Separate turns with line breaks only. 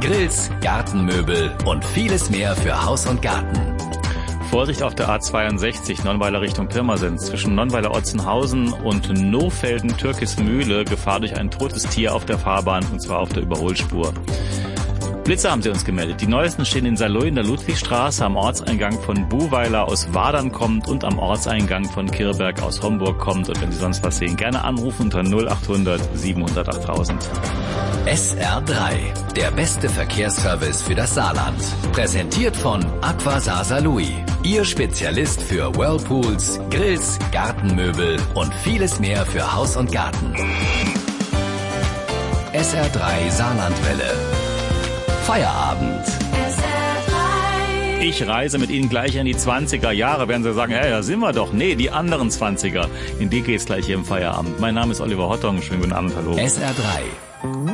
Grills, Gartenmöbel und vieles mehr für Haus und Garten.
Vorsicht auf der A62 Nonnweiler Richtung Pirmasens. Zwischen Nonnweiler-Otzenhausen und Nohfelden-Türkismühle Gefahr durch ein totes Tier auf der Fahrbahn, und zwar auf der Überholspur. Blitze haben sie uns gemeldet. Die neuesten stehen in Saarlouis in der Ludwigstraße, am Ortseingang von Buhweiler aus Wadern kommt und am Ortseingang von Kirberg aus Homburg kommt. Und wenn Sie sonst was sehen, gerne anrufen unter 0800 700 8000.
SR3, der beste Verkehrsservice für das Saarland. Präsentiert von Aquasar Saarlouis. Ihr Spezialist für Whirlpools, Grills, Gartenmöbel und vieles mehr für Haus und Garten. SR3 Saarlandwelle. Feierabend.
Ich reise mit Ihnen gleich in die 20er Jahre. Werden Sie sagen, hey, da sind wir doch. Nee, die anderen 20er. In die geht's gleich hier im Feierabend. Mein Name ist Oliver Hottung. Schönen guten Abend, hallo.
SR3.